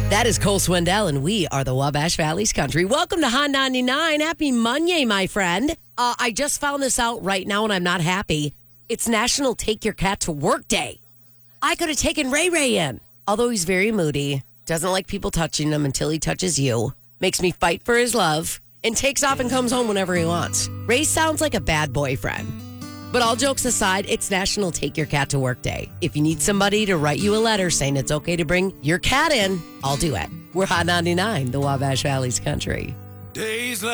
That is Cole Swindell, and we are the Wabash Valley's Country. Welcome to Hot 99. Happy Monday, my friend. I just found this out right now, and I'm not happy. It's National Take Your Cat to Work Day. I could have taken Ray Ray in, although he's very moody, doesn't like people touching him until he touches you, makes me fight for his love, and takes off and comes home whenever he wants. Ray sounds like a bad boyfriend. But all jokes aside, it's National Take Your Cat to Work Day. If you need somebody to write you a letter saying it's okay to bring your cat in, I'll do it. We're Hot 99, the Wabash Valley's Country. Days like